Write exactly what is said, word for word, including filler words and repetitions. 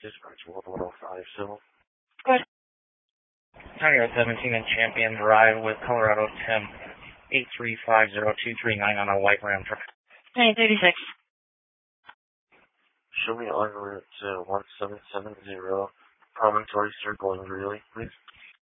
Dispatch World one oh five, Civil. Good. Tiger seventeen and Champion Drive with Colorado Tim, eight three five zero two three nine on a white Ram truck. nine thirty-six. Show me en route to one seven seven zero, Promontory Circle in Greeley, please.